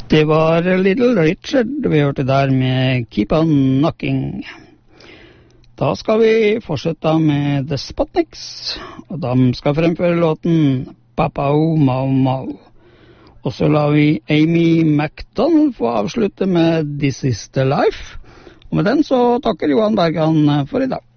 Det var Little Richard vi hørte der med Keep on Knocking. Da skal vi fortsette med The Sputniks, og de skal fremføre låten Papa-O Mau Mau. Og så lar vi Amy MacDonald få avslutte med This Is The Life. Og med den så takker Johan Bergan for i dag.